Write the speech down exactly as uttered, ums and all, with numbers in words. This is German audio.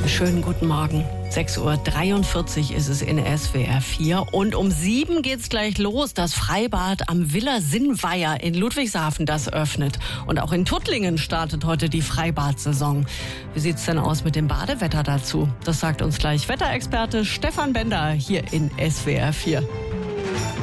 Schönen guten Morgen. sechs Uhr dreiundvierzig ist es in S W R vier und um sieben geht's gleich los. Das Freibad am Villa Sinnweiher in Ludwigshafen, das öffnet. Und auch in Tuttlingen startet heute die Freibad-Saison. Wie sieht's denn aus mit dem Badewetter dazu? Das sagt uns gleich Wetterexperte Stefan Bender hier in S W R vier.